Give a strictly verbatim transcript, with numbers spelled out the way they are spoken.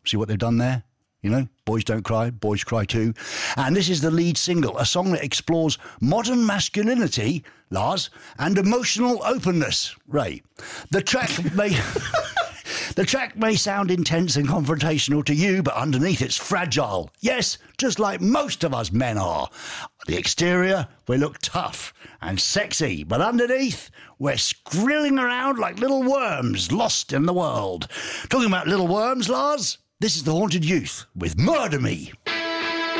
See what they've done there? You know, Boys Don't Cry, Boys Cry Too. And this is the lead single, a song that explores modern masculinity, Lars, and emotional openness, Ray. The track may... The track may sound intense and confrontational to you, but underneath it's fragile. Yes, just like most of us men are. The exterior, we look tough and sexy, but underneath, we're skrilling around like little worms lost in the world. Talking about little worms, Lars, this is The Haunted Youth with Murder Me.